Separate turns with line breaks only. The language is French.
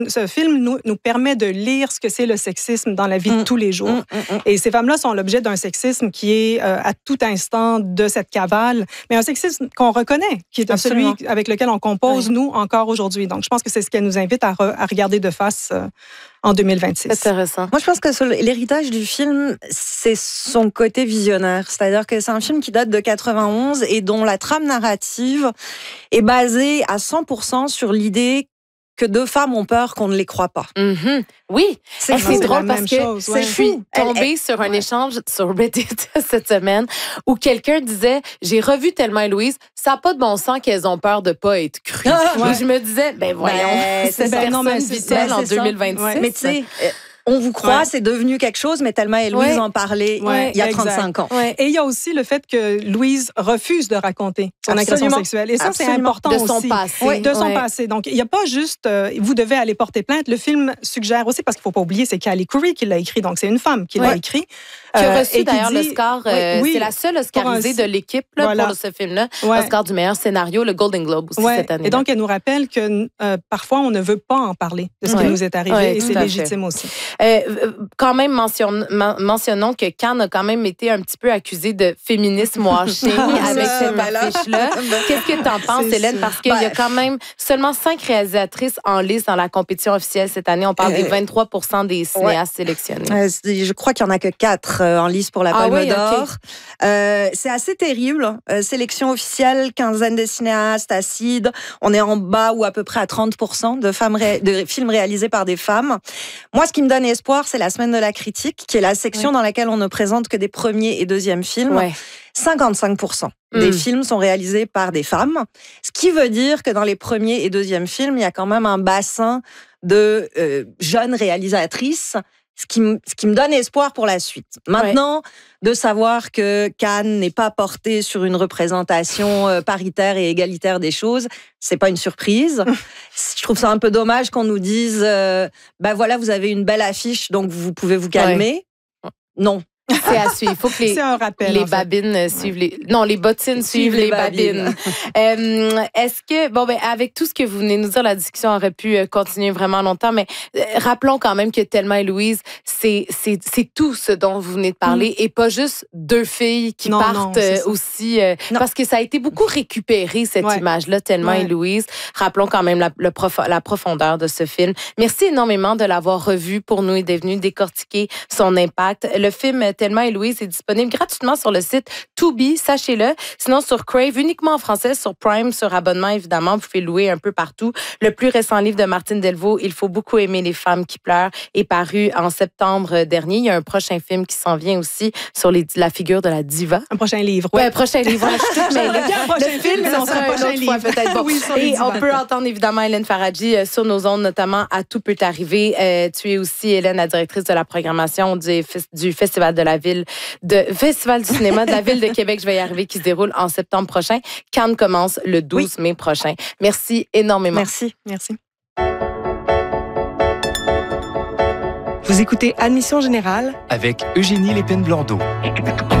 Ce film nous permet de lire ce que c'est le sexisme dans la vie de tous les jours. Et ces femmes-là sont l'objet d'un sexisme qui est à tout instant de cette cavale, mais un sexisme qu'on reconnaît, qui est celui avec lequel on compose, nous, encore aujourd'hui. Donc, je pense que c'est ce qu'elle nous invite à regarder de face en 2026.
C'est intéressant.
Moi, je pense que l'héritage du film, c'est son côté visionnaire. C'est-à-dire que c'est un film qui date de 91 et dont la trame narrative est basée à 100% sur l'idée que deux femmes ont peur qu'on ne les croit pas.
Oui, c'est drôle parce que
je
suis tombée sur un échange sur Reddit cette semaine où quelqu'un disait « J'ai revu Thelma et Louise, ça n'a pas de bon sens qu'elles ont peur de ne pas être crues. » Et je me disais, voyons, cette personne vit-elle en 2026?
Mais tu sais... On vous croit, c'est devenu quelque chose, mais Thelma et Louise en parlaient il y a 35 ans.
Et il y a aussi le fait que Louise refuse de raconter son agression sexuelle. Et ça, c'est important aussi.
De son passé.
De son passé. Donc, il n'y a pas juste vous devez aller porter plainte. Le film suggère aussi, parce qu'il ne faut pas oublier, c'est Callie Curry qui l'a écrit. Donc, c'est une femme qui l'a écrit.
Qui a reçu d'ailleurs l'Oscar. C'est la seule Oscarisée de l'équipe pour ce film-là. L'Oscar du meilleur scénario, le Golden Globe aussi cette année.
Et donc, elle nous rappelle que parfois, on ne veut pas en parler de ce qui nous est arrivé. Et c'est légitime aussi.
Quand même, mentionnons que Cannes a quand même été un petit peu accusé de féminisme washing avec cette affiche-là. Qu'est-ce que tu en penses, Hélène? Parce qu'il y a quand même seulement 5 réalisatrices en lice dans la compétition officielle cette année. On parle des 23% des cinéastes sélectionnés.
Je crois qu'il n'y en a que 4 en lice pour la Palme d'Or. C'est assez terrible. Sélection officielle, quinzaine de cinéastes, acide. On est en bas ou à peu près à 30% de films réalisés par des femmes. Moi, ce qui me donne espoir, c'est la semaine de la critique, qui est la section dans laquelle on ne présente que des premiers et deuxièmes films. 55% des films sont réalisés par des femmes, ce qui veut dire que dans les premiers et deuxièmes films, il y a quand même un bassin de jeunes réalisatrices, ce qui me donne espoir pour la suite. Maintenant, de savoir que Cannes n'est pas porté sur une représentation paritaire et égalitaire des choses, c'est pas une surprise. Je trouve ça un peu dommage qu'on nous dise voilà, vous avez une belle affiche, donc vous pouvez vous calmer. Non.
C'est à suivre. Il faut que les babines suivent les... Non, les bottines suivent les babines. Est-ce que... avec tout ce que vous venez de nous dire, la discussion aurait pu continuer vraiment longtemps, mais rappelons quand même que Thelma et Louise, c'est tout ce dont vous venez de parler et pas juste 2 filles qui partent aussi... parce que ça a été beaucoup récupéré, cette image-là, Thelma et Louise. Rappelons quand même la profondeur de ce film. Merci énormément de l'avoir revu pour nous et d'être venu décortiquer son impact. Le film Thelma et Louise est disponible gratuitement sur le site Tubi, sachez-le. Sinon, sur Crave, uniquement en français, sur Prime, sur abonnement, évidemment. Vous pouvez louer un peu partout. Le plus récent livre de Martine Delvaux, Il faut beaucoup aimer les femmes qui pleurent, est paru en septembre dernier. Il y a un prochain film qui s'en vient aussi sur la figure de la diva.
Un prochain livre.
Oui, un prochain livre. Je suis toute mêlée.
Le film,
ça sera un autre fois, peut-être. Bon. Et on peut entendre évidemment Hélène Faradji sur nos ondes, notamment à Tout peut arriver. Tu es aussi, Hélène, la directrice de la programmation du Festival de la Ville, Festival du cinéma de la Ville de Québec, je vais y arriver, qui se déroule en septembre prochain. Cannes commence le 12 mai prochain. Merci énormément.
Merci.
Vous écoutez Admission Générale
avec Eugénie Lépine-Blondeau.